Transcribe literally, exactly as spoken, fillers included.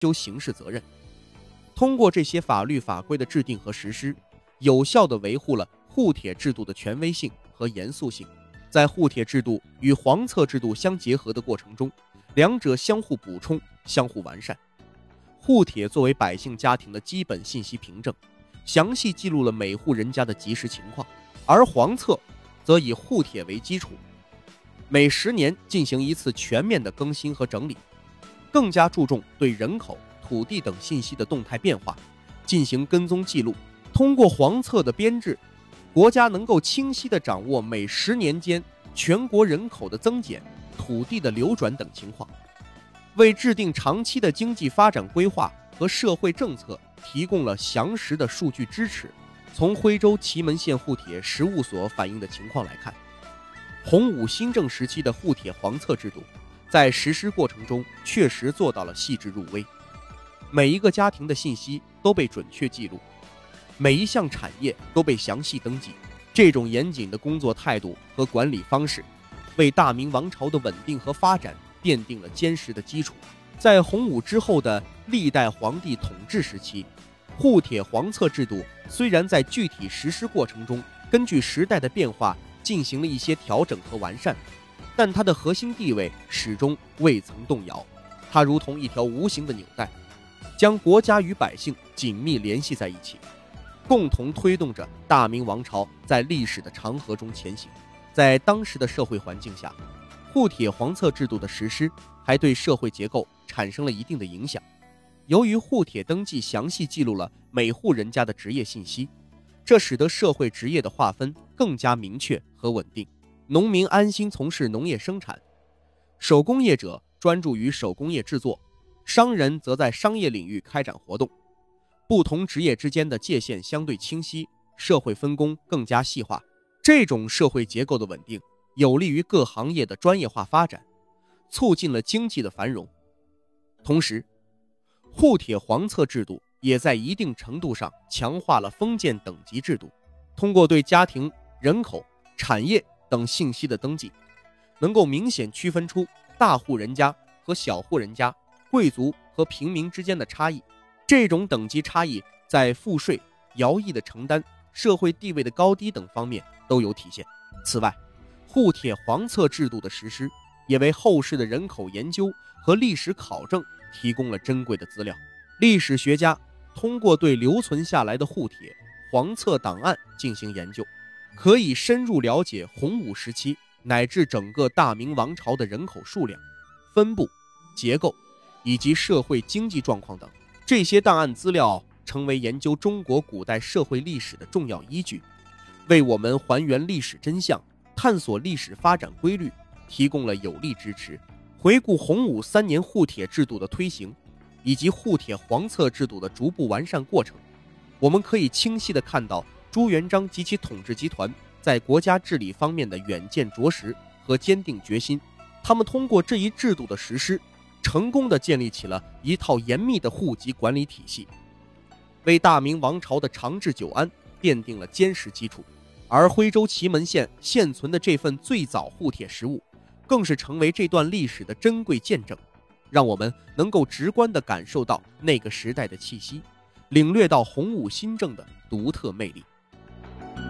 究刑事责任。通过这些法律法规的制定和实施，有效地维护了户铁制度的权威性和严肃性。在户铁制度与黄册制度相结合的过程中，两者相互补充，相互完善。户铁作为百姓家庭的基本信息凭证，详细记录了每户人家的及时情况，而黄册则以户铁为基础，每十年进行一次全面的更新和整理，更加注重对人口、土地等信息的动态变化进行跟踪记录。通过黄册的编制，国家能够清晰地掌握每十年间全国人口的增减、土地的流转等情况，为制定长期的经济发展规划和社会政策提供了详实的数据支持。从徽州祁门县户铁实务所反映的情况来看，洪武新政时期的户铁黄册制度在实施过程中确实做到了细致入微，每一个家庭的信息都被准确记录，每一项产业都被详细登记。这种严谨的工作态度和管理方式，为大明王朝的稳定和发展奠定了坚实的基础。在洪武之后的历代皇帝统治时期，户铁黄册制度虽然在具体实施过程中根据时代的变化进行了一些调整和完善，但它的核心地位始终未曾动摇。它如同一条无形的纽带，将国家与百姓紧密联系在一起，共同推动着大明王朝在历史的长河中前行。在当时的社会环境下，户铁黄册制度的实施还对社会结构产生了一定的影响。由于户铁登记详细记录了每户人家的职业信息，这使得社会职业的划分更加明确和稳定。农民安心从事农业生产，手工业者专注于手工业制作，商人则在商业领域开展活动。不同职业之间的界限相对清晰，社会分工更加细化。这种社会结构的稳定，有利于各行业的专业化发展，促进了经济的繁荣。同时，户铁黄册制度也在一定程度上强化了封建等级制度。通过对家庭、人口、产业等信息的登记，能够明显区分出大户人家和小户人家、贵族和平民之间的差异。这种等级差异在赋税、徭役的承担、社会地位的高低等方面都有体现。此外，户铁黄册制度的实施也为后世的人口研究和历史考证提供了珍贵的资料。历史学家通过对留存下来的户铁黄册档案进行研究，可以深入了解洪武时期乃至整个大明王朝的人口数量、分布、结构以及社会经济状况等。这些档案资料成为研究中国古代社会历史的重要依据，为我们还原历史真相、探索历史发展规律提供了有力支持。回顾洪武三年户铁制度的推行，以及户铁黄册制度的逐步完善过程，我们可以清晰地看到朱元璋及其统治集团在国家治理方面的远见卓识和坚定决心。他们通过这一制度的实施，成功地建立起了一套严密的户籍管理体系，为大明王朝的长治久安奠定了坚实基础。而徽州祁门县现存的这份最早户铁实物，更是成为这段历史的珍贵见证，让我们能够直观地感受到那个时代的气息，领略到洪武新政的独特魅力。